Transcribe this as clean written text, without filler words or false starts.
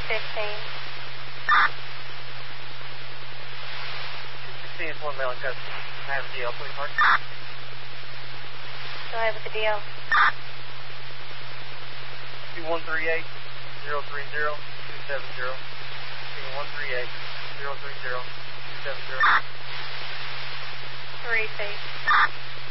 216 is one male in custody. I have a DL, please, Mark. Go ahead with the DL. 2138 030 270. 2138 030 270. 3 safe.